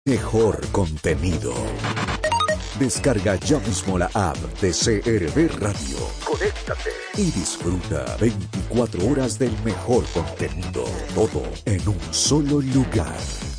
Mejor contenido. Descarga ya mismo la app de CRB Radio. Conéctate y disfruta 24 horas del mejor contenido. Todo en un solo lugar.